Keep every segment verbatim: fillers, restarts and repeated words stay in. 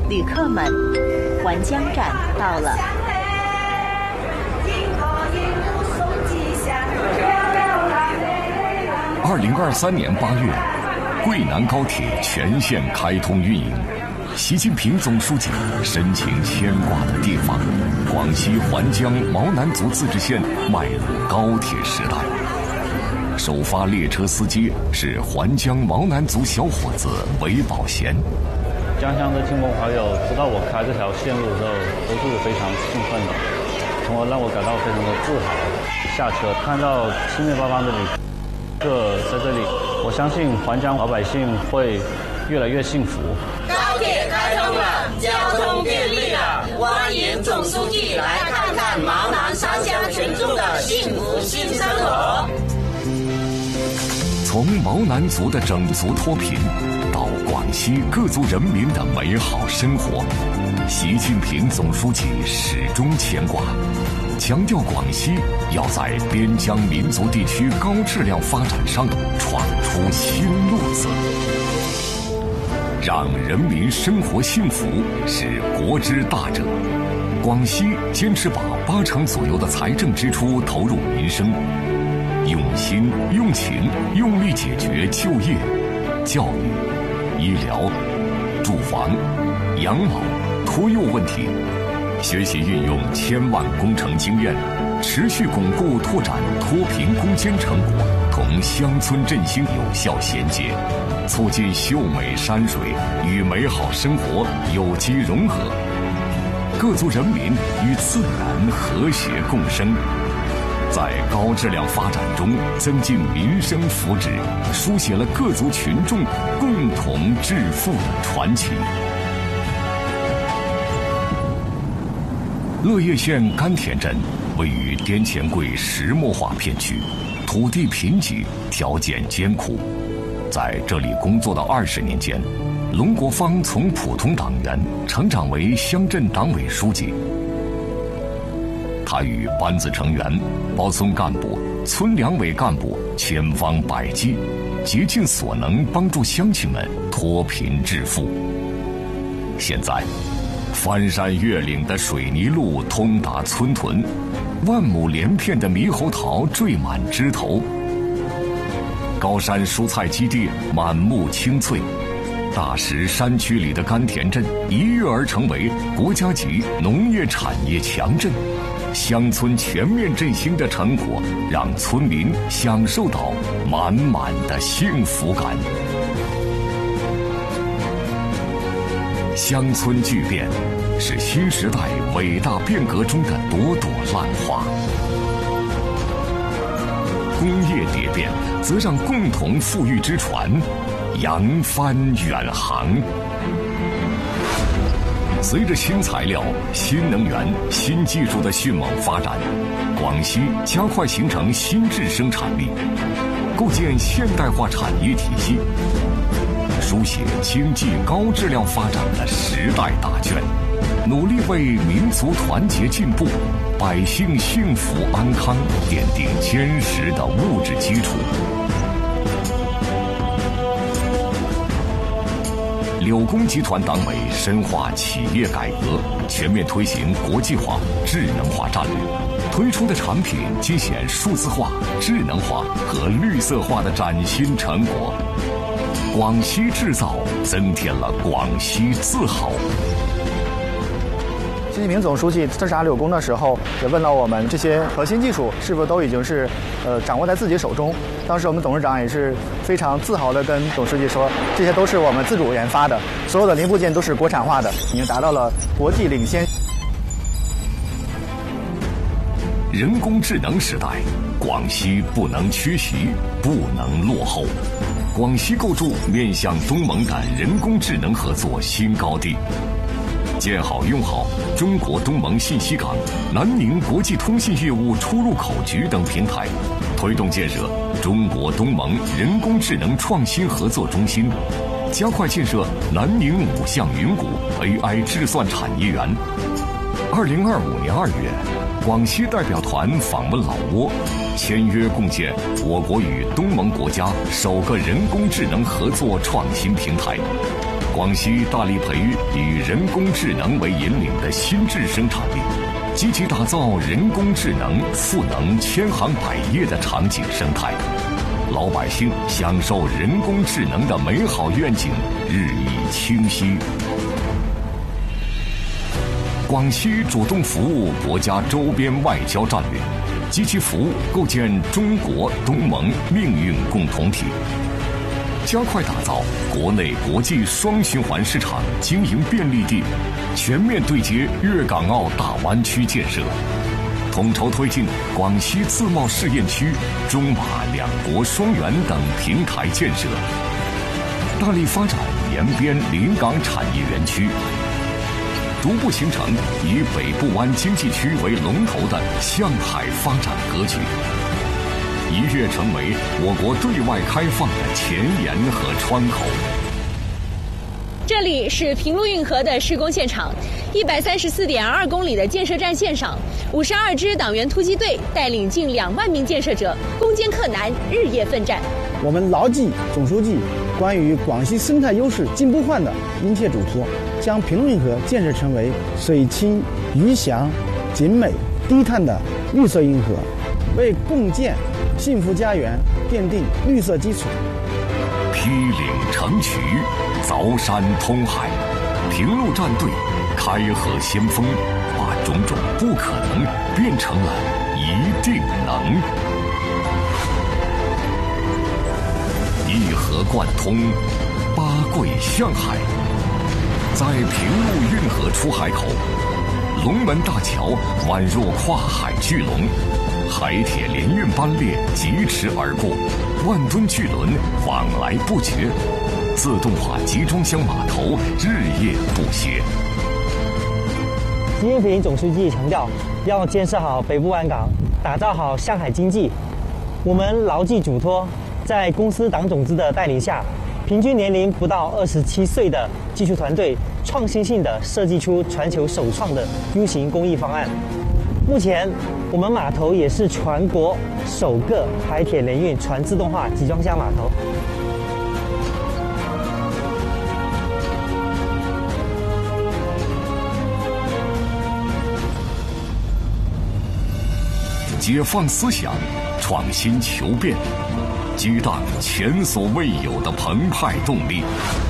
旅客们，环江站到了。 二零二三年八月，桂南高铁全线开通运营。习近平总书记深情牵挂的地方，广西环江毛南族自治县迈入高铁时代。首发列车司机是环江毛南族小伙子韦宝贤。 家乡的亲朋好友知道我开这条线路的时候，都是非常兴奋的，从而让我感到非常的自豪。下车看到四面八方的旅客在这里，我相信环江老百姓会越来越幸福。 高铁开通了，交通便利了，欢迎总书记来看看毛南三乡群众的幸福新生活。 从毛南族的整族脱贫到广西各族人民的美好生活，习近平总书记始终牵挂，强调广西要在边疆民族地区高质量发展上闯出新路子。让人民生活幸福是国之大者。广西坚持把八成左右的财政支出投入民生，用心、用情、用力解决就业、教育、医疗、住房、养老、托幼问题，学习运用千万工程经验，持续巩固拓展脱贫攻坚成果同乡村振兴有效衔接，促进秀美山水与美好生活有机融合，各族人民与自然和谐共生，在高质量发展中增进民生福祉，书写了各族群众共同致富的传奇。乐业县甘田镇位于滇黔桂石墨化片区，土地贫瘠，条件艰苦。在这里工作的二十年间，龙国芳从普通党员成长为乡镇党委书记。他与班子成员、包村干部、村两委干部千方百计，竭尽所能帮助乡亲们脱贫致富。现在，翻山越岭的水泥路通达村屯，万亩连片的猕猴桃缀满枝头，高山蔬菜基地满目青翠，大石山区里的甘田镇一跃而成为国家级农业产业强镇。乡村全面振兴的成果，让村民享受到满满的幸福感。乡村巨变是新时代伟大变革中的朵朵浪花，工业蝶变则让共同富裕之船扬帆远航。随着新材料、新能源、新技术的迅猛发展，广西加快形成新质生产力，构建现代化产业体系，书写经济高质量发展的时代大卷，努力为民族团结进步、百姓幸福安康奠定坚实的物质基础。柳工集团党委深化企业改革，全面推行国际化、智能化战略，推出的产品尽显数字化、智能化和绿色化的崭新成果。广西制造增添了广西自豪。 习近平总书记视察柳工的时候，也问到我们这些核心技术是否都已经是呃掌握在自己手中。当时我们董事长也是非常自豪地跟总书记说，这些都是我们自主研发的，所有的零部件都是国产化的，已经达到了国际领先。 人工智能时代，广西不能缺席，不能落后。广西构筑面向东盟的人工智能合作新高地。建好用好中国东盟信息港、南宁国际通信业务出入口局等平台，推动建设中国东盟人工智能创新合作中心，加快建设南宁五象云谷 A I 智算产业园。二零二五年二月，广西代表团访问老挝，签约共建我国与东盟国家首个人工智能合作创新平台。 广西大力培育以人工智能为引领的新质生产力，积极打造人工智能赋能千行百业的场景生态，老百姓享受人工智能的美好愿景日益清晰。广西主动服务国家周边外交战略，积极服务构建中国东盟命运共同体，加快打造国内国际双循环市场经营便利地，全面对接粤港澳大湾区建设，统筹推进广西自贸试验区、中马两国双园等平台建设，大力发展延边临港产业园区，逐步形成以北部湾经济区为龙头的向海发展格局，一跃成为我国对外开放的前沿和窗口。 这里是平陆运河的施工现场，一百三十四点二公里的建设战线上，五十二支党员突击队带领近两万名建设者攻坚克难，日夜奋战。 我们牢记总书记关于广西生态优势进步换的殷切嘱托，将平陆运河建设成为水清鱼翔、景美低碳的绿色运河，为共建幸福家园奠定绿色基础。 劈岭成渠，凿山通海，平陆战队开河先锋，把种种不可能变成了一定能。一河贯通，八桂向海，在平陆运河出海口，龙门大桥宛若跨海巨龙，海铁联运班列疾驰而过，万吨巨轮往来不绝，自动化集装箱码头日夜不歇。 习近平总书记强调，要建设好北部湾港，打造好向海经济。我们牢记嘱托，在公司党总支的带领下，平均年龄不到二十七岁的技术团队创新性地设计出全球首创的 U 型工艺方案。目前，我们码头也是全国首个海铁联运全自动化集装箱码头。 解放思想，创新求变，激荡前所未有的澎湃动力。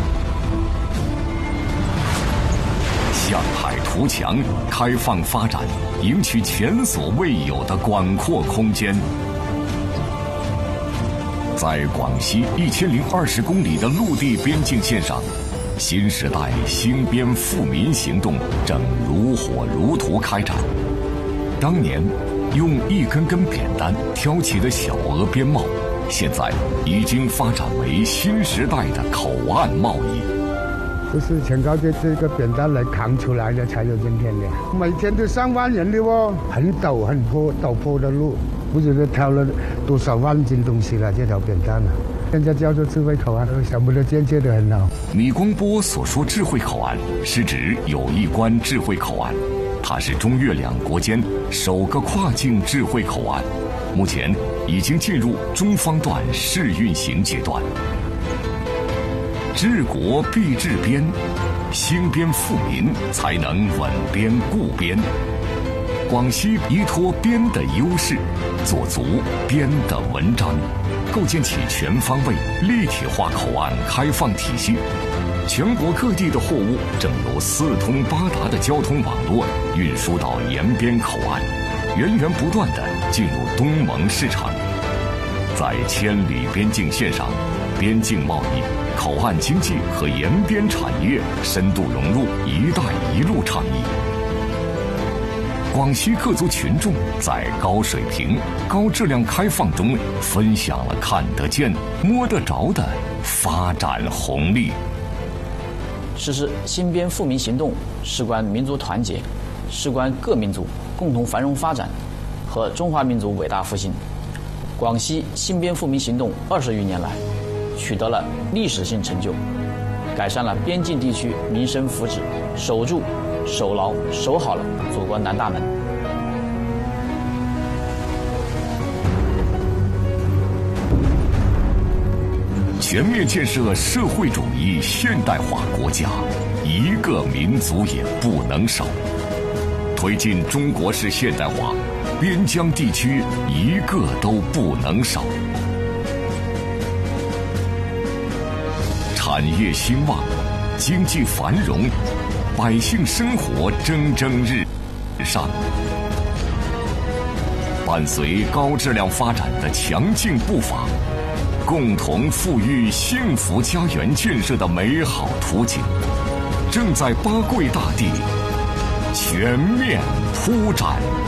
向海图强，开放发展，赢取前所未有的广阔空间。在广西一千零二十公里的陆地边境线上，新时代兴边富民行动正如火如荼开展。当年用一根根扁担挑起的小额边贸，现在已经发展为新时代的口岸贸易。 就是全靠这这个扁担来扛出来的，才有今天的。每天都上万人的哦，很陡很坡陡坡的路，不知道挑了多少万斤东西了，这条扁担啊。现在叫做智慧口岸，想不到建设得很好。 米光波所说智慧口岸，是指友谊关智慧口岸，它是中越两国间首个跨境智慧口岸，目前已经进入中方段试运行阶段。治国必治边，兴边富民才能稳边固边。广西依托边的优势，做足边的文章，构建起全方位立体化口岸开放体系。全国各地的货物正由四通八达的交通网络运输到延边口岸，源源不断地进入东盟市场。在千里边境线上，边境贸易、口岸经济和延边产业深度融入“一带一路”倡议。广西各族群众在高水平、高质量开放中分享了看得见、摸得着的发展红利。 实施兴边富民行动，事关民族团结，事关各民族共同繁荣发展和中华民族伟大复兴。广西兴边富民行动二十余年来，取得了历史性成就，改善了边境地区民生福祉，守住、守牢、守好了祖国南大门。 全面建设社会主义现代化国家，一个民族也不能少。推进中国式现代化，边疆地区一个都不能少。产业兴旺，经济繁荣，百姓生活蒸蒸日上。伴随高质量发展的强劲步伐，共同富裕幸福家园建设的美好图景，正在八桂大地全面铺展。